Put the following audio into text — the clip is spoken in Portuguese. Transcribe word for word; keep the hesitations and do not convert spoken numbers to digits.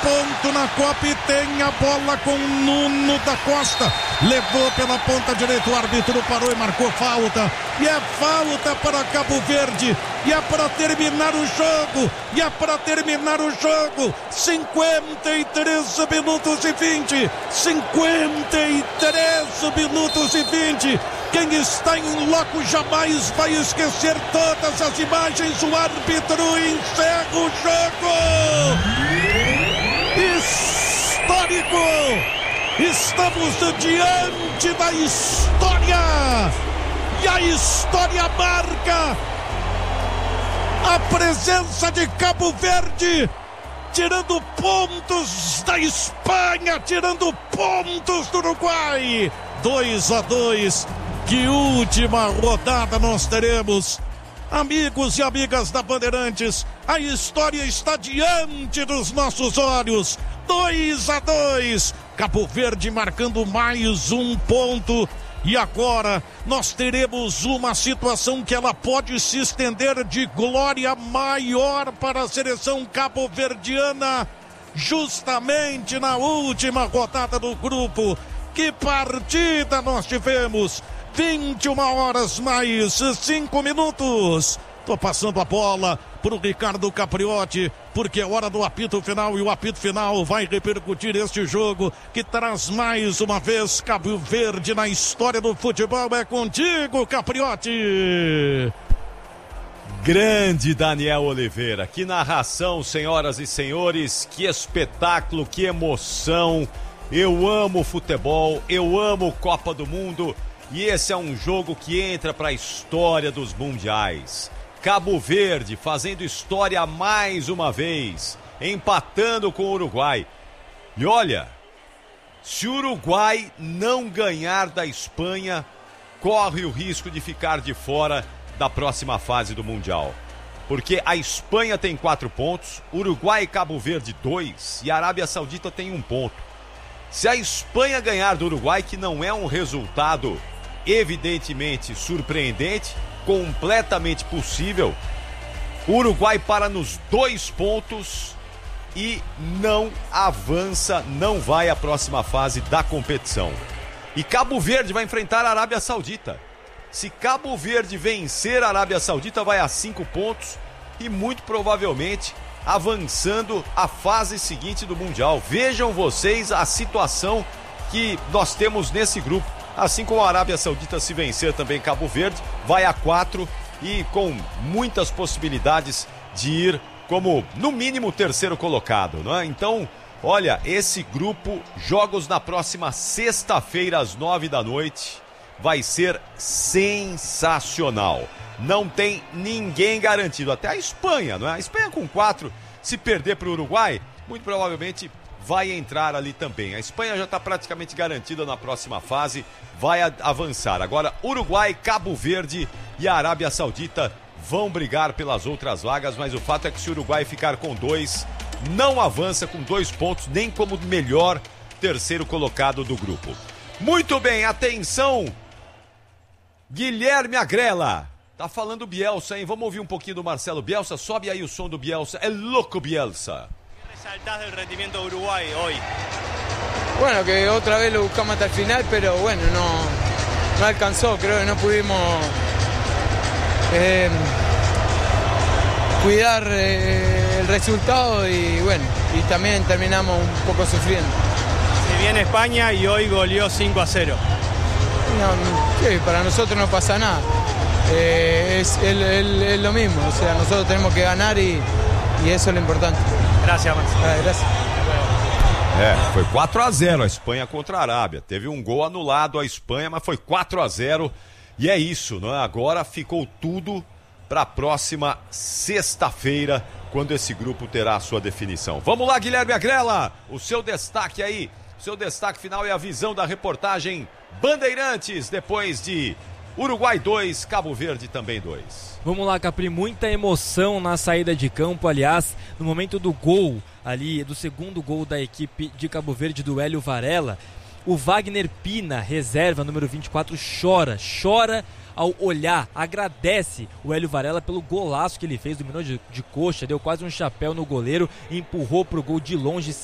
ponto na Copa e tem a bola com Nuno da Costa. Levou pela ponta direita, o árbitro parou e marcou falta. E é falta para Cabo Verde. E é para terminar o jogo. E é para terminar o jogo. cinquenta e três minutos e vinte. cinquenta e três minutos e vinte. Quem está em loco jamais vai esquecer todas as imagens. O árbitro encerra o jogo. Histórico. Estamos diante da história. E a história marca a presença de Cabo Verde, tirando pontos da Espanha, tirando pontos do Uruguai. dois a dois. Que última rodada nós teremos. Amigos e amigas da Bandeirantes, a história está diante dos nossos olhos. dois a dois. Cabo Verde marcando mais um ponto. E agora nós teremos uma situação que ela pode se estender de glória maior para a seleção cabo-verdiana, justamente na última rodada do grupo. Que partida nós tivemos! vinte e uma horas mais cinco minutos. Tô passando a bola pro Ricardo Capriotti, porque é hora do apito final, e o apito final vai repercutir este jogo que traz mais uma vez Cabo Verde na história do futebol. É contigo, Capriotti. Grande Daniel Oliveira, que narração, senhoras e senhores, que espetáculo, que emoção. Eu amo futebol, eu amo Copa do Mundo, e esse é um jogo que entra para a história dos mundiais. Cabo Verde fazendo história mais uma vez, empatando com o Uruguai. E olha, se o Uruguai não ganhar da Espanha, corre o risco de ficar de fora da próxima fase do Mundial. Porque a Espanha tem quatro pontos, Uruguai e Cabo Verde dois, e a Arábia Saudita tem um ponto. Se a Espanha ganhar do Uruguai, que não é um resultado evidentemente surpreendente, completamente possível, o Uruguai para nos dois pontos e não avança, não vai à próxima fase da competição. E Cabo Verde vai enfrentar a Arábia Saudita. Se Cabo Verde vencer a Arábia Saudita, vai a cinco pontos e muito provavelmente avançando a fase seguinte do Mundial. Vejam vocês a situação que nós temos nesse grupo. Assim como a Arábia Saudita, se vencer também Cabo Verde, vai a quatro e com muitas possibilidades de ir como, no mínimo, terceiro colocado, não é? Então, olha, esse grupo, jogos na próxima sexta-feira às nove da noite, vai ser sensacional. Não tem ninguém garantido, até a Espanha, não é? A Espanha com quatro, se perder para o Uruguai, muito provavelmente vai entrar ali também. A Espanha já está praticamente garantida na próxima fase, vai a- avançar. Agora, Uruguai, Cabo Verde e a Arábia Saudita vão brigar pelas outras vagas, mas o fato é que se o Uruguai ficar com dois, não avança com dois pontos, nem como melhor terceiro colocado do grupo. Muito bem, atenção, Guilherme Agrela. Tá falando Bielsa, hein? Vamos ouvir um pouquinho do Marcelo Bielsa. Sobe aí o som do Bielsa. É louco, Bielsa. Resaltás del rendimiento de Uruguay hoy. Bueno, que otra vez lo buscamos hasta el final, pero bueno, no, no alcanzó. Creo que no pudimos eh, cuidar eh, el resultado y bueno, y también terminamos un poco sufriendo. Se viene España y hoy goleó cinco a cero. No, sí, para nosotros no pasa nada. Eh, es, es, es, es lo mismo, o sea, nosotros tenemos que ganar y, y eso es lo importante. Gracias, Marcelo. Ah, gracias. É, foi quatro a zero a Espanha contra a Arábia. Teve um gol anulado a Espanha, mas foi quatro a zero. E é isso, não é? Agora ficou tudo para a próxima sexta-feira, quando esse grupo terá a sua definição. Vamos lá, Guilherme Agrela, o seu destaque aí, o seu destaque final é a visão da reportagem Bandeirantes, depois de Uruguai dois, Cabo Verde também dois. Vamos lá, Capri, muita emoção na saída de campo, aliás, no momento do gol, ali, do segundo gol da equipe de Cabo Verde, do Hélio Varela, o Wagner Pina, reserva, número vinte e quatro, chora, chora ao olhar, agradece o Hélio Varela pelo golaço que ele fez, dominou de, de coxa, deu quase um chapéu no goleiro, empurrou pro gol de longe,